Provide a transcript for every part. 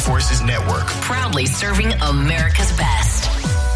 Forces Network. Proudly serving America's best.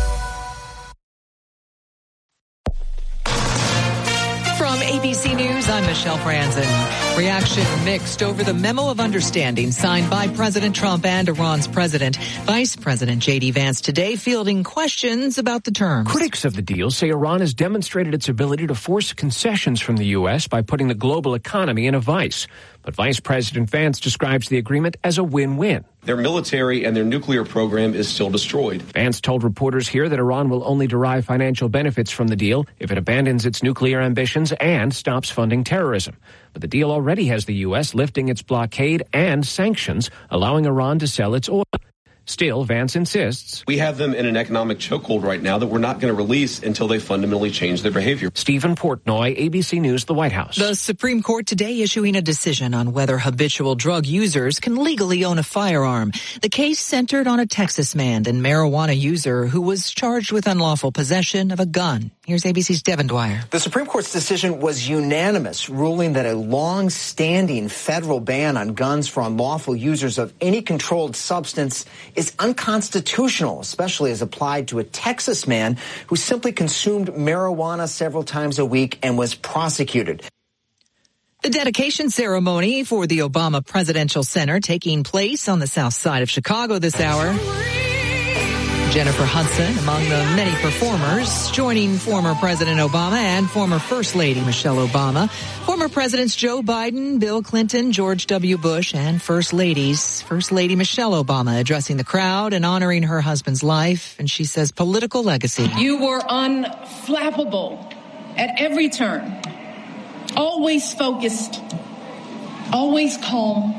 From ABC News, I'm Michelle Franzen. Reaction mixed over the memo of understanding signed by President Trump and Iran's president. Vice President J.D. Vance today fielding questions about the terms. Critics of the deal say Iran has demonstrated its ability to force concessions from the U.S. by putting the global economy in a vice. But Vice President Vance describes the agreement as a win-win. Their military and their nuclear program is still destroyed. Vance told reporters here that Iran will only derive financial benefits from the deal if it abandons its nuclear ambitions and stops funding terrorism. But the deal already has the U.S. lifting its blockade and sanctions, allowing Iran to sell its oil. Still, Vance insists. We have them in an economic chokehold right now that we're not going to release until they fundamentally change their behavior. Stephen Portnoy, ABC News, the White House. The Supreme Court today issuing a decision on whether habitual drug users can legally own a firearm. The case centered on a Texas man and marijuana user who was charged with unlawful possession of a gun. Here's ABC's Devin Dwyer. The Supreme Court's decision was unanimous, ruling that a long-standing federal ban on guns for unlawful users of any controlled substance is unconstitutional, especially as applied to a Texas man who simply consumed marijuana several times a week and was prosecuted. The dedication ceremony for the Obama Presidential Center taking place on the south side of Chicago this hour. Jennifer Hudson among the many performers, joining former President Obama and former First Lady Michelle Obama, former Presidents Joe Biden, Bill Clinton, George W. Bush, and First Lady Michelle Obama addressing the crowd and honoring her husband's life, and she says political legacy. You were unflappable at every turn, always focused, always calm,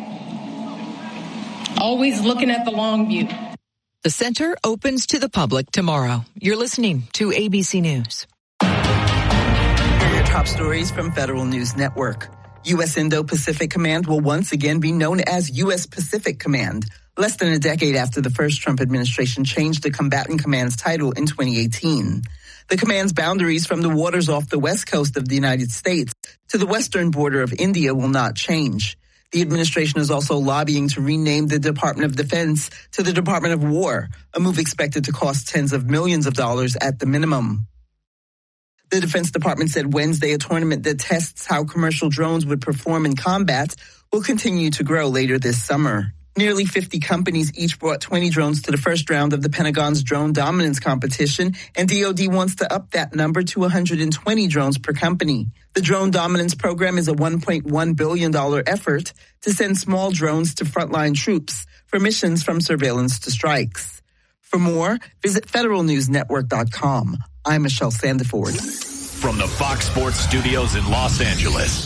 always looking at the long view. The center opens to the public tomorrow. You're listening to ABC News. Here are your top stories from Federal News Network. U.S. Indo-Pacific Command will once again be known as U.S. Pacific Command, less than a decade after the first Trump administration changed the Combatant Command's title in 2018. The command's boundaries from the waters off the west coast of the United States to the western border of India will not change. The administration is also lobbying to rename the Department of Defense to the Department of War, a move expected to cost tens of millions of dollars at the minimum. The Defense Department said Wednesday a tournament that tests how commercial drones would perform in combat will continue to grow later this summer. Nearly 50 companies each brought 20 drones to the first round of the Pentagon's drone dominance competition, and DoD wants to up that number to 120 drones per company. The drone dominance program is a $1.1 billion effort to send small drones to frontline troops for missions from surveillance to strikes. For more, visit federalnewsnetwork.com. I'm Michelle Sandiford. From the Fox Sports Studios in Los Angeles,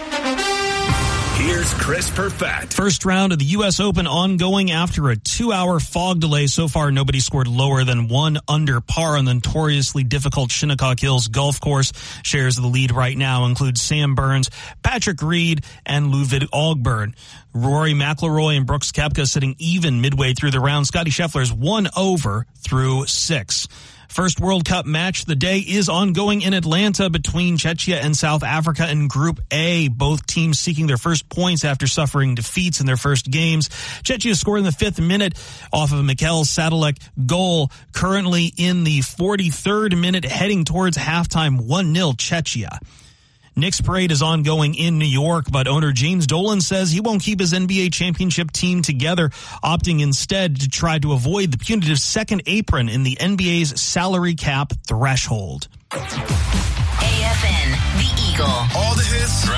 here's Chris Perfett. First round of the U.S. Open ongoing after a 2-hour fog delay. So far, nobody scored lower than 1 under par on the notoriously difficult Shinnecock Hills golf course. Shares of the lead right now include Sam Burns, Patrick Reed, and Ludwig Åberg. Rory McIlroy and Brooks Koepka sitting even midway through the round. Scottie Scheffler's 1 over through 6. First World Cup match of the day is ongoing in Atlanta between Czechia and South Africa in Group A. Both teams seeking their first points after suffering defeats in their first games. Czechia scored in the 5th minute off of a Mikel Sadalek goal. Currently in the 43rd minute, heading towards halftime, 1-0 Czechia. Knicks parade is ongoing in New York, but owner James Dolan says he won't keep his NBA championship team together, opting instead to try to avoid the punitive second apron in the NBA's salary cap threshold. AFN, The Eagle. All the hits.